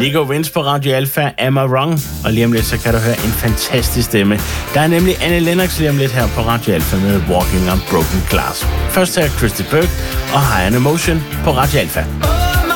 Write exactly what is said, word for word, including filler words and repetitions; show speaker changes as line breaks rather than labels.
Nico Vince på Radio Alpha, Am I Wrong? Og lige om lidt, så kan du høre en fantastisk stemme. Der er nemlig Annie Lennox lige om lidt her på Radio Alpha med Walking on Broken Glass. Først her Christy Burke og High on Emotion på Radio Alpha.